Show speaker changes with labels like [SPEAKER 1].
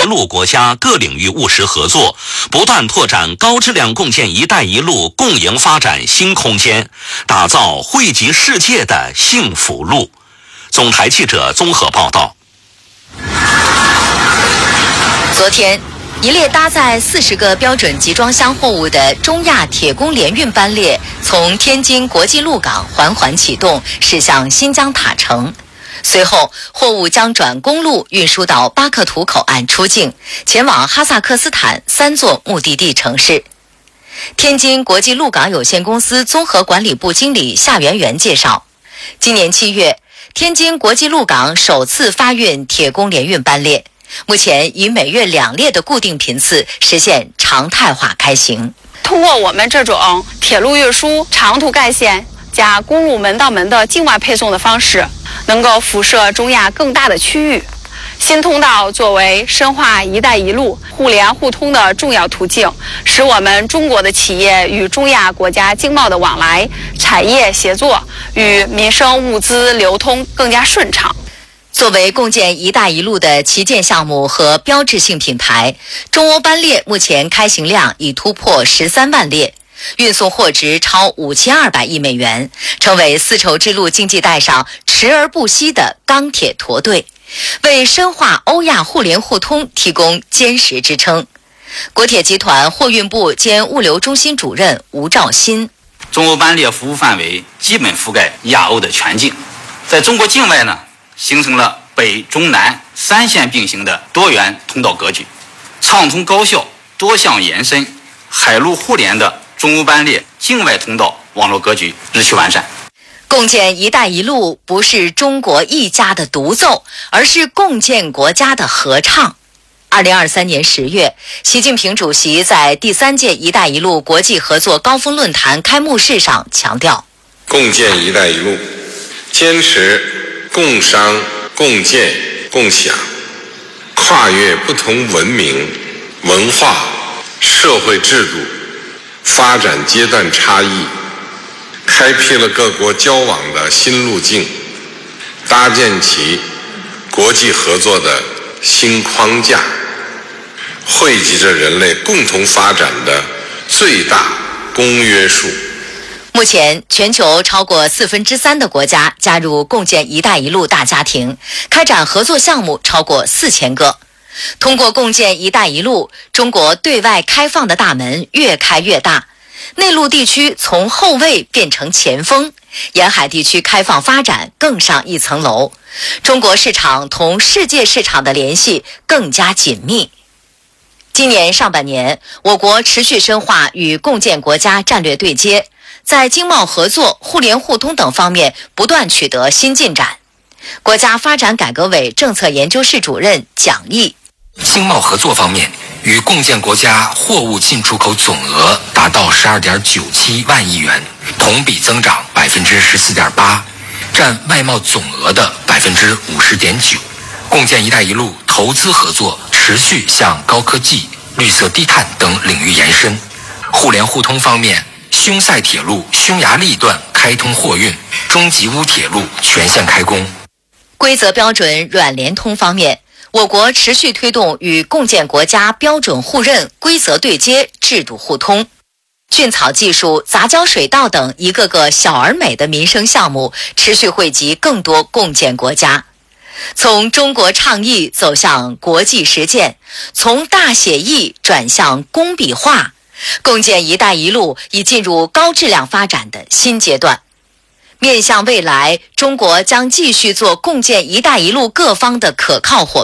[SPEAKER 1] 路国家各领域务实合作，不断拓展高质量共建“一带一路”共赢发展新空间，打造惠及世界的幸福路。总台记者综合报道。
[SPEAKER 2] 昨天，一列搭载40个标准集装箱货物的中亚铁公联运班列从天津国际陆港缓缓启动，驶向新疆塔城。随后，货物将转公路运输到巴克图口岸出境，前往哈萨克斯坦3座目的地城市。天津国际陆港有限公司综合管理部经理夏元元介绍，今年7月，天津国际陆港首次发运铁公联运班列，目前以每月2列的固定频次实现常态化开行。
[SPEAKER 3] 通过我们这种铁路运输长途干线加公路门到门的境外配送的方式，能够辐射中亚更大的区域。新通道作为深化“一带一路”互联互通的重要途径，使我们中国的企业与中亚国家经贸的往来、产业协作与民生物资流通更加顺畅。
[SPEAKER 2] 作为共建“一带一路”的旗舰项目和标志性品牌，中欧班列目前开行量已突破13万列，运送货值超5200亿美元，成为丝绸之路经济带上驰而不息的钢铁驼队，为深化欧亚互联互通提供坚实支撑。国铁集团货运部兼物流中心主任吴兆新：
[SPEAKER 4] 中欧班列服务范围基本覆盖亚欧的全境，在中国境外呢，形成了北中南3线并行的多元通道格局，畅通高效多项延伸海陆互联的中欧班列境外通道网络格局日趋完善。
[SPEAKER 2] 共建“一带一路”不是中国一家的独奏，而是共建国家的合唱。2023年10月，习近平主席在第3届“一带一路”国际合作高峰论坛开幕式上强调，
[SPEAKER 5] 共建“一带一路”，坚持共商、共建、共享，跨越不同文明、文化、社会制度、发展阶段差异，开辟了各国交往的新路径，搭建起国际合作的新框架，汇集着人类共同发展的最大公约数。
[SPEAKER 2] 目前，全球超过3/4的国家加入共建“一带一路”大家庭，开展合作项目超过4000个。通过共建“一带一路”，中国对外开放的大门越开越大，内陆地区从后卫变成前锋，沿海地区开放发展更上一层楼，中国市场同世界市场的联系更加紧密。今年上半年，我国持续深化与共建国家战略对接，在经贸合作、互联互通等方面不断取得新进展。国家发展改革委政策研究室主任蒋毅：
[SPEAKER 6] 经贸合作方面，与共建国家货物进出口总额达到12.97万亿元，同比增长14.8%，占外贸总额的50.9%。共建“一带一路”投资合作持续向高科技、绿色低碳等领域延伸。互联互通方面，匈塞铁路匈牙利段开通货运，中吉乌铁路全线开工。
[SPEAKER 2] 规则标准软联通方面，我国持续推动与共建国家标准互认、规则对接、制度互通。菌草技术、杂交水稻等一个个小而美的民生项目持续惠及更多共建国家。从中国倡议走向国际实践，从大写意转向工笔画，共建“一带一路”已进入高质量发展的新阶段。面向未来，中国将继续做共建“一带一路”各方的可靠伙